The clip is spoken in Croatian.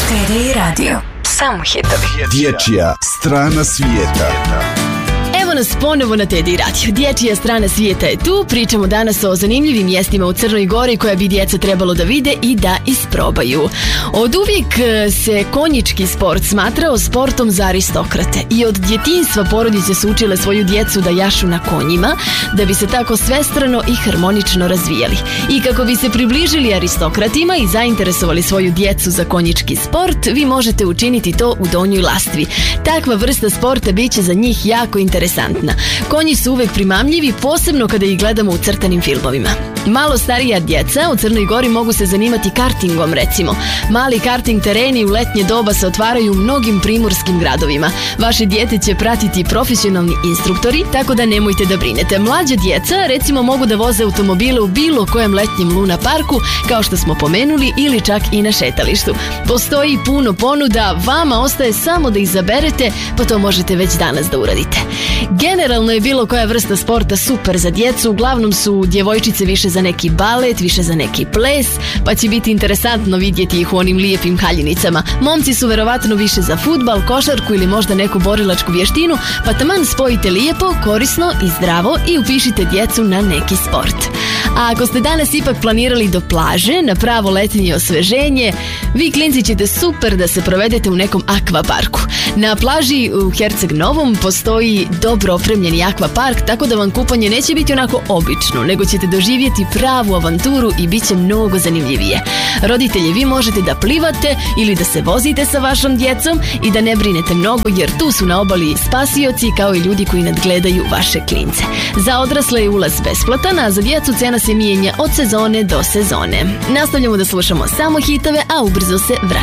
TDI Radio. Samo hitovi. Dječja strana svijeta. Evo nas ponovo na TDI Radio. Dječja strana svijeta je tu. Pričamo danas o zanimljivim mjestima u Crnoj Gori koja bi djeca trebalo da vide i da isprobaju. Od uvijek se konjički sport smatrao sportom za aristokrate i od djetinjstva porodice su učile svoju djecu da jašu na konjima, da bi se tako svestrano i harmonično razvijali. I kako bi se približili aristokratima i zainteresovali svoju djecu za konjički sport, vi možete učiniti to u Donjoj Lastvi. Takva vrsta sporta bit će za njih jako interesantna. Konji su uvek primamljivi, posebno kada ih gledamo u crtanim filmovima. Malo starija djeca u Crnoj Gori mogu se zanimati kartingom, recimo. Mali karting tereni u letnje doba se otvaraju u mnogim primorskim gradovima. Vaše dijete će pratiti profesionalni instruktori, tako da nemojte da brinete. Mlađa djeca, recimo, mogu da voze automobile u bilo kojem letnjem Luna parku, kao što smo pomenuli, ili čak i na šetalištu. Postoji puno ponuda, vama ostaje samo da izaberete, pa to možete već danas da uradite. Generalno je bilo koja vrsta sporta super za djecu, uglavnom su djevojčice više za neki balet, više za neki ples, pa će biti interesantno vidjeti ih u onim lijepim haljinicama. Momci su verovatno više za fudbal, košarku ili možda neku borilačku vještinu, pa taman spojite lijepo, korisno i zdravo i upišite djecu na neki sport. A ako ste danas ipak planirali do plaže, na pravo letnje osveženje, vi klinci ćete super da se provedete u nekom akvaparku. Na plaži u Herceg Novom postoji dobro opremljeni akvapark, tako da vam kupanje neće biti onako obično, nego ćete doživjeti pravu avanturu i bit će mnogo zanimljivije. Roditelji, vi možete da plivate ili da se vozite sa vašom djecom i da ne brinete mnogo, jer tu su na obali spasioci kao i ljudi koji nadgledaju vaše klince. Za odrasle je ulaz besplatan, a za djecu cena se mijenja od sezone do sezone. Nastavljamo da slušamo samo hitove, a ubrzo se vraćamo.